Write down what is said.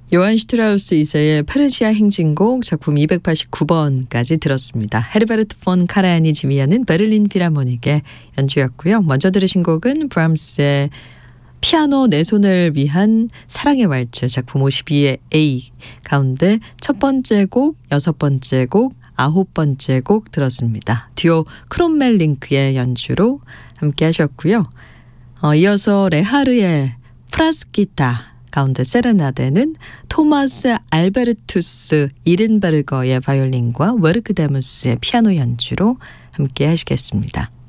요한 슈트라우스 2세의 페르시아 행진곡 작품 289번까지 들었습니다. 헤르베르트 폰 카라얀이 지휘하는 베를린 필하모닉의 연주였고요. 먼저 들으신 곡은 브람스의 피아노 네 손을 위한 사랑의 왈츠 작품 52의 A 가운데 첫 번째 곡, 여섯 번째 곡, 아홉 번째 곡 들었습니다. 듀오 크롬멜 링크의 연주로 함께 하셨고요. 이어서 레하르의 프라스키타 가운데 세레나데는 토마스 알베르투스 이른베르거의 바이올린과 웨르크데무스의 피아노 연주로 함께 하시겠습니다.